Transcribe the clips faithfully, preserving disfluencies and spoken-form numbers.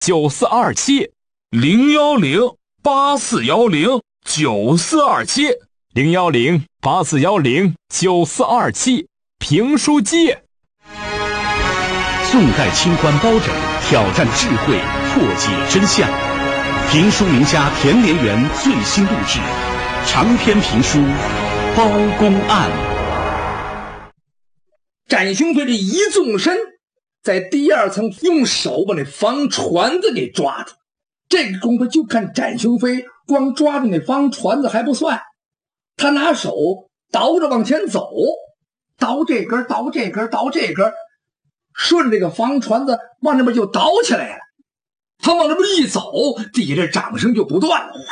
九四二七，零幺零八四幺零九四二七，零幺零八四幺零九四二七，评书界。 宋代清官包拯挑战智慧，破解真相。评书名家田连元最新录制长篇评书《包公案》。 展雄飞这一纵身，在第二层用手把那方船子给抓住。这个功夫就看展雄飞光抓住那方船子还不算，他拿手倒着往前走，倒这根倒这根倒这根，顺这个方船子往那边就倒起来了。他往那边一走，底下这掌声就不断了。哇，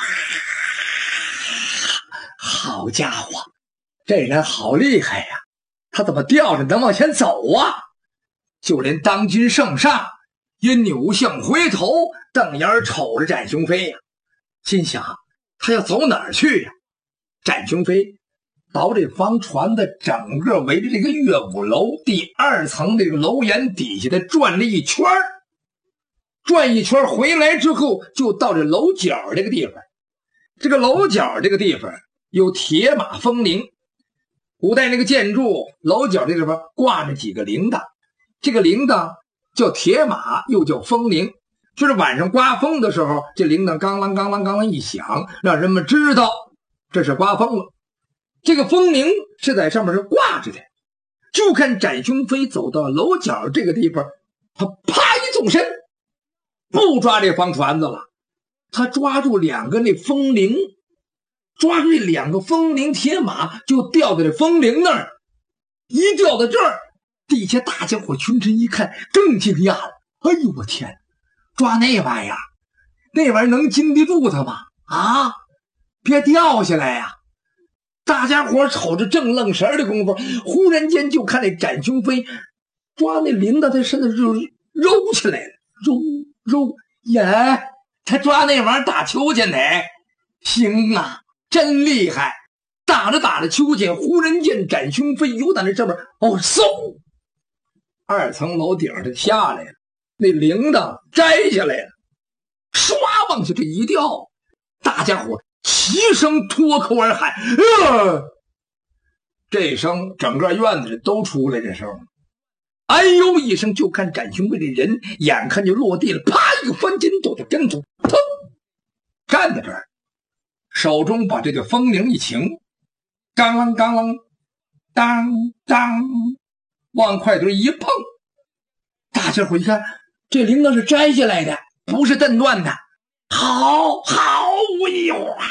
好家伙，这人好厉害呀！他怎么吊着能往前走啊？就连当今圣上也扭向回头，瞪眼瞅着展雄飞呀，心想他要走哪儿去呀？展雄飞倒这方船子整个围着这个乐舞楼第二层这个楼檐底下的转了一圈，转一圈回来之后，就到这楼角这个地方。这个楼角这个地方有铁马风铃，古代那个建筑楼角这地方挂着几个铃铛，这个铃铛叫铁马，又叫风铃。就是晚上刮风的时候，这铃铛刚啷刚啷刚啷一响，让人们知道这是刮风了。这个风铃是在上面是挂着的。就看展雄飞走到楼角这个地方，他啪一纵身，不抓这方船子了，他抓住两个那风铃，抓住这两个风铃铁马，就吊在这风铃那儿。一吊到这儿，底下大家伙群臣一看更惊讶了。哎呦我天，抓那玩意儿，那玩意儿能经得住他吗？啊，别掉下来呀！大家伙瞅着正愣神的功夫，忽然间就看那展雄飞抓那铃铛，他身子就揉起来了，揉揉呀，他抓那玩意儿打秋千呢，行啊，真厉害！打着打着秋千，忽然间展雄飞游到那上面，哦，嗖，二层楼顶上下来了，那铃铛摘下来了，唰往下这一掉，大家伙齐声脱口而喊，呃，这声整个院子里都出来这声，哎呦一声，就看展雄飞这人眼看就落地了，啪一个翻筋斗到跟头，腾站在这儿，手中把这个风铃一擎，刚啷刚啷当当，往快腿一碰，大家伙一看，这铃铛是摘下来的，不是蹬断的。好好哎呦啊！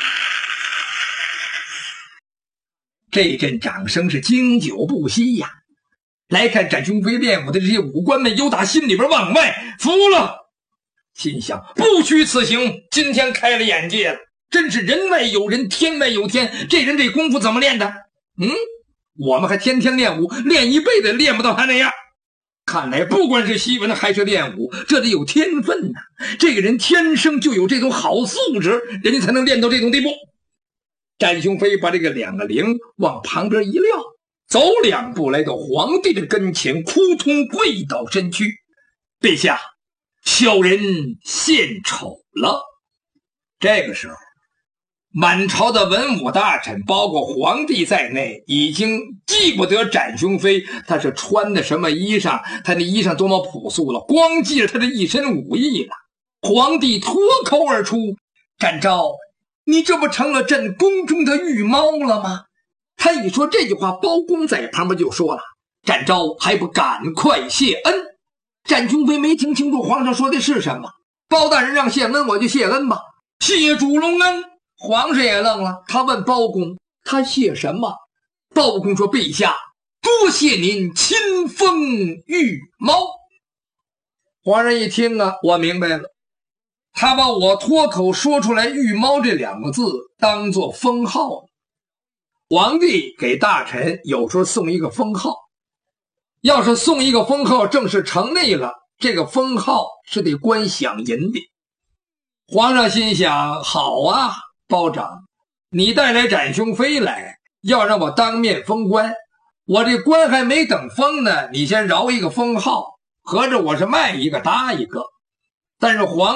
这阵掌声是经久不息呀。来看展雄飞练武的这些武官们，又打心里边往外服了，心想不虚此行，今天开了眼界了，真是人外有人，天外有天。这人这功夫怎么练的？嗯，我们还天天练武，练一辈子练不到他那样。看来不管是习文还是练武，这得有天分呐、啊！这个人天生就有这种好素质，人家才能练到这种地步。展雄飞把这个两个铃往旁边一撂，走两步来到皇帝的跟前，扑通跪倒身躯：“陛下，小人献丑了。”这个时候，满朝的文武大臣，包括皇帝在内，已经记不得展雄飞他是穿的什么衣裳，他那衣裳多么朴素了，光记着他的一身武艺了。皇帝脱口而出：“展昭，你这不成了朕宫中的御猫了吗？”他一说这句话，包公在旁边就说了：“展昭还不赶快谢恩？”展雄飞没听清楚皇上说的是什么，包大人让谢恩，我就谢恩吧，谢主隆恩。皇上也愣了，他问包公：“他谢什么？”包公说：“陛下，多谢您亲封御猫。”皇上一听啊，我明白了，他把我脱口说出来御猫这两个字当作封号了。皇帝给大臣有时候送一个封号，要是送一个封号正式成立了，这个封号是得官饷银的。皇上心想：好啊，包拯，你带来展雄飞来，要让我当面封官，我这官还没等封呢，你先饶一个封号，合着我是卖一个搭一个。 但是皇